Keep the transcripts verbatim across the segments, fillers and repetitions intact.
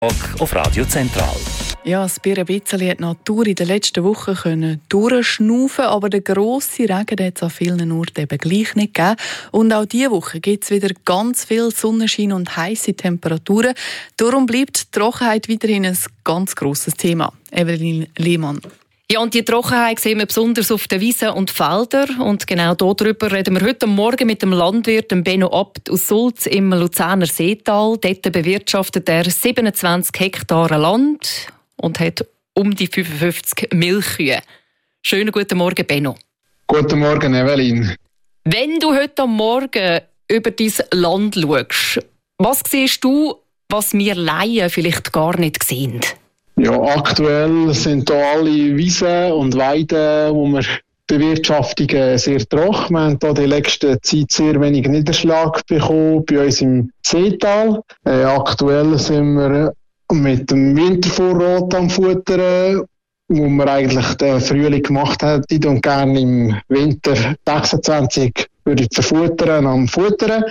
auf Radio Zentral. Ja, das ein bisschen hat die Natur in den letzten Wochen können durchschnaufen, aber der grosse Regen hat es an vielen Orten eben gleich nicht gegeben. Und auch diese Woche gibt es wieder ganz viel Sonnenschein und heisse Temperaturen. Darum bleibt die Trockenheit weiterhin ein ganz grosses Thema. Evelyn Lehmann. Ja, und die Trockenheit sehen wir besonders auf den Wiesen und Feldern. Und genau darüber reden wir heute Morgen mit dem Landwirt Benno Abt aus Sulz im Luzerner Seetal. Dort bewirtschaftet er siebenundzwanzig Hektar Land und hat um die fünfundfünfzig Milchkühe. Schönen guten Morgen, Benno. Guten Morgen, Evelyn. Wenn du heute Morgen über dein Land schaust, was siehst du, was wir Laien vielleicht gar nicht sehen? Ja, aktuell sind hier alle Wiesen und Weiden, wo wir bewirtschaften, sehr trocken. Wir haben hier die letzte Zeit sehr wenig Niederschlag bekommen bei uns im Seetal. Äh, aktuell sind wir mit dem Wintervorrat am Futtern, wo wir eigentlich den Frühling gemacht hätten und gerne im Winter sechsundzwanzig würde verfuttern am Futtern.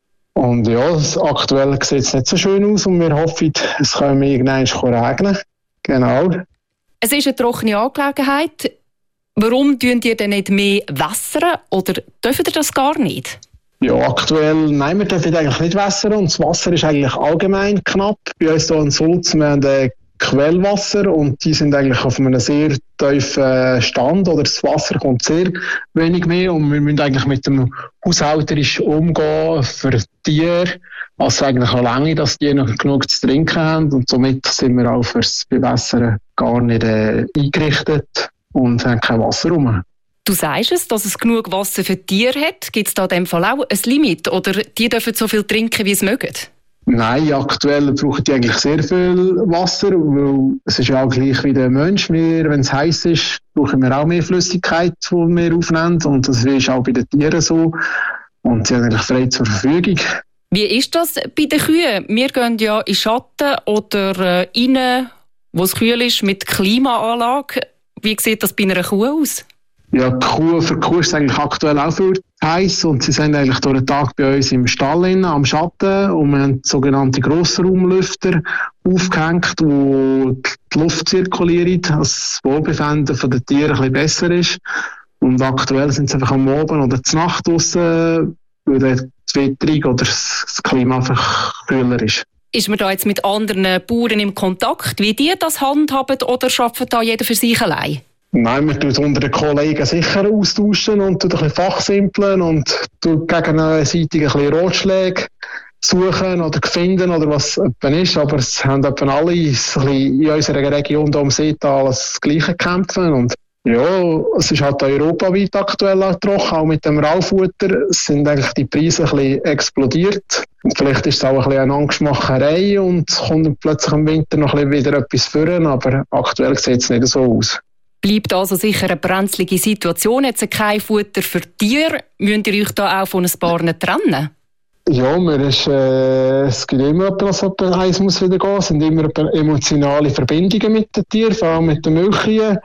Und ja, aktuell sieht es nicht so schön aus und wir hoffen, es kann irgendwann regnen. Genau. Es ist eine trockene Angelegenheit. Warum tun ihr denn nicht mehr wässern oder dürfen ihr das gar nicht? Ja, aktuell, nein, wir dürfen eigentlich nicht wässern und das Wasser ist eigentlich allgemein knapp. Bei uns hier in Sulz, wir haben Quellwasser und die sind eigentlich auf einem sehr tiefen Stand oder das Wasser kommt sehr wenig mehr und wir müssen eigentlich mit dem haushälterisch umgehen für Tiere. Also eigentlich noch lange, dass die noch genug zu trinken haben und somit sind wir auch fürs Bewässern gar nicht äh, eingerichtet und haben kein Wasser rum. Du sagst es, dass es genug Wasser für Tiere hat. Gibt es da in dem Fall auch ein Limit oder die dürfen so viel trinken, wie sie mögen? Nein, aktuell brauchen die eigentlich sehr viel Wasser, weil es ist ja auch gleich wie der Mensch. Wir, wenn es heiß ist, brauchen wir auch mehr Flüssigkeit, die wir aufnehmen und das ist auch bei den Tieren so und sie haben eigentlich frei zur Verfügung. Wie ist das bei den Kühen? Wir gehen ja in Schatten oder äh, rein, wo es kühl ist, mit Klimaanlage. Wie sieht das bei einer Kuh aus? Ja, die Kuh, für die Kuh ist es eigentlich aktuell auch viel heiß und sie sind eigentlich durch den Tag bei uns im Stall innen, am Schatten und wir haben sogenannte Grossraumlüfter aufgehängt, wo die Luft zirkuliert, dass das Wohlbefinden der Tiere ein bisschen besser ist. Und aktuell sind sie einfach am Abend oder zur Nacht draussen, weil die Witterung oder das Klima einfach kühler ist. Ist man da jetzt mit anderen Bauern im Kontakt, wie die das handhaben oder arbeitet da jeder für sich allein? Nein, wir tun es unter den Kollegen sicher austauschen und tun ein bisschen fachsimpeln und tun gegenseitig ein bisschen Ratschläge suchen oder finden oder was ist. Aber es haben etwa alle in unserer Region hier im Seetal das Gleiche kämpfen. Und ja, es ist halt europaweit aktuell auch trocken, auch mit dem Raufutter sind eigentlich die Preise ein bisschen explodiert. Und vielleicht ist es auch ein bisschen eine Angstmacherei und es kommt plötzlich im Winter noch ein bisschen wieder etwas führen, aber aktuell sieht es nicht so aus. Bleibt also sicher eine brenzlige Situation. Jetzt kein Futter für Tiere. Müsst ihr euch da auch von ein paar trennen? Ja, mir ist, äh, es gibt immer etwas, dass eins muss wieder gehen. Es sind immer emotionale Verbindungen mit den Tieren, vor allem mit den Milchkühen.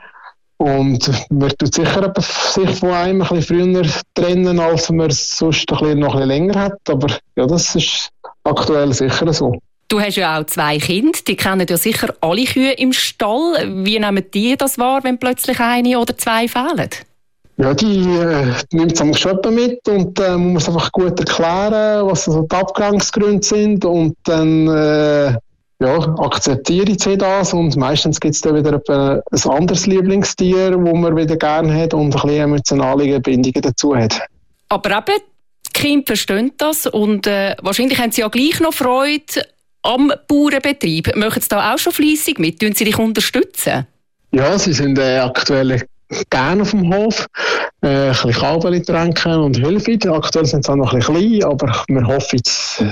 Und man tut sicher sich von einem ein bisschen früher trennen, als man es sonst ein bisschen noch ein bisschen länger hat. Aber ja, das ist aktuell sicher so. Du hast ja auch zwei Kinder, die kennen ja sicher alle Kühe im Stall. Wie nehmen die das wahr, wenn plötzlich eine oder zwei fehlen? Ja, die äh, nimmt es am Schöppen mit und äh, man muss einfach gut erklären, was also die Abgangsgründe sind und dann äh, ja, akzeptieren sie das und meistens gibt es dann wieder ein, ein anderes Lieblingstier, das man wieder gerne hat und ein bisschen emotionale Bindungen dazu hat. Aber eben, die Kinder verstehen das und äh, wahrscheinlich haben sie ja gleich noch Freude am Bauernbetrieb. Machen Sie da auch schon fleissig mit? Tun Sie dich unterstützen? Ja, sie sind äh, aktuell gerne auf dem Hof. Äh, ein bisschen Kabel tränken und helfen. Aktuell sind sie auch noch ein bisschen klein, aber wir hoffen,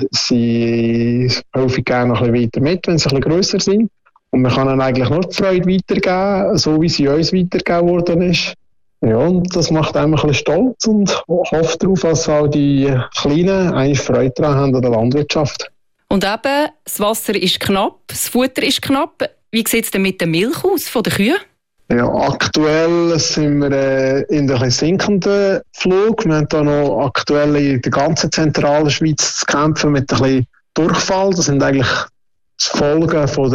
sie helfen gerne noch ein bisschen weiter mit, wenn sie ein bisschen grösser sind. Und wir können eigentlich nur die Freude weitergeben, so wie sie uns weitergegeben worden ist. Ja, und das macht einem ein bisschen stolz und hofft darauf, dass auch die Kleinen eigentlich Freude daran haben an der Landwirtschaft. Und eben, das Wasser ist knapp, das Futter ist knapp. Wie sieht es denn mit der Milch aus von den Kühen? Ja, aktuell sind wir äh, in einem sinkenden Flug. Wir haben da noch aktuell in der ganzen zentralen Schweiz zu kämpfen mit ein bisschen Durchfall. Das sind eigentlich das Folgen von